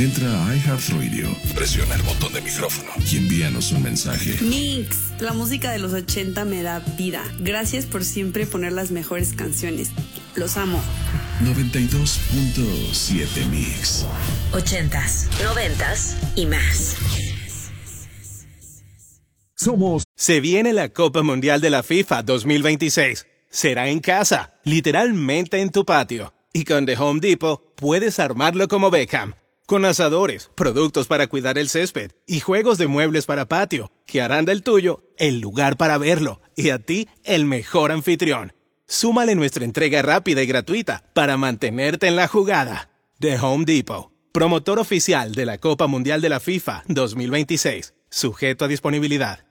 Entra a iHeartRadio, presiona el botón de micrófono y envíanos un mensaje. Mix, la música de los 80 me da vida. Gracias por siempre poner las mejores canciones. Los amo. 92.7 Mix. 80s, 90s y más. Se viene la Copa Mundial de la FIFA 2026. Será en casa, literalmente en tu patio. Y con The Home Depot puedes armarlo como Beckham. Con asadores, productos para cuidar el césped y juegos de muebles para patio, que harán del tuyo el lugar para verlo y a ti el mejor anfitrión. Súmale nuestra entrega rápida y gratuita para mantenerte en la jugada. The Home Depot, promotor oficial de la Copa Mundial de la FIFA 2026. Sujeto a disponibilidad.